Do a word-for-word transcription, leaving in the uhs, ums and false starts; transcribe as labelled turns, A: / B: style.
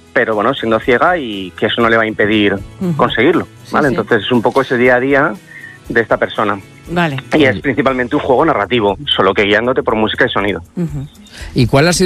A: pero bueno, siendo ciega y que eso no le va a impedir uh-huh. conseguirlo, ¿vale? Sí, sí. Entonces es un poco ese día a día de esta persona.
B: Vale.
A: Y es principalmente un juego narrativo, solo que guiándote por música y sonido.
C: Uh-huh. ¿Y cuál ha sido